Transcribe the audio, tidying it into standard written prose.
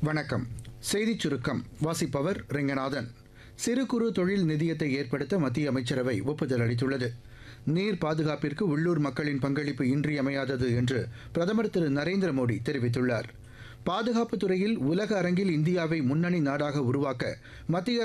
வணக்கம். செய்திச் சுருக்கம் வாசிப்பவர் ரெங்கநாதன். சிறு குறு தொழில் நிதியத்தை ஏற்படுத்த மத்திய அமைச்சரவை ஒப்புதல் அளித்துள்ளது. நீர் பாதுகாப்பிற்கு உள்ளூர் மக்களின் பங்களிப்பு இன்றியமையாதது என்று பிரதமர் திரு நரேந்திர மோடி தெரிவித்துள்ளார். பாதுகாப்புத் துறையில் உலக அரங்கில் இந்தியாவை முன்னணி நாடாக உருவாக்க மத்திய